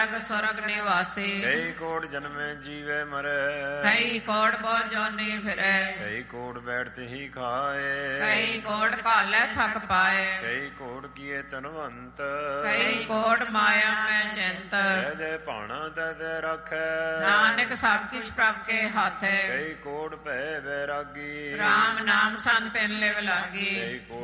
ਸੁਰਗ ਨਿਵਾਸੀ। ਕਈ ਕੋਟ ਜਨਮੇ ਜੀਵੇ ਮਰੇ, ਕਈ ਕੋਟ ਬਹੁ ਜੋਨੀ ਫਿਰੇ। ਕਈ ਕੋਟ ਬੈਠਤੇ ਹੀ ਖਾਏ, ਕਈ ਕੋਟ ਘਾਲੇ ਥਕ ਪਾਏ। ਕਈ ਕੋਟ ਕੀਏ ਤਨਵੰਤ, ਕਈ ਕੋਟ ਮਾਇਆ ਮੈਂ ਚਿੰਤ। ਜੈ ਭਾਣਾ ਤੈ ਰੱਖੈ, ਨਾਨਕ ਸਭ ਕਿਛ ਪ੍ਰਭ ਕੇ ਹਾਥੈ। ਕਈ ਕੋਟ ਭੈ ਵੈਰਾਗੀ, ਰਾਮ ਨਾਮ ਸੰਤ ਤਿਨ ਲਿਵ ਲਾਗੀ। ਕਈ ਕੋਟ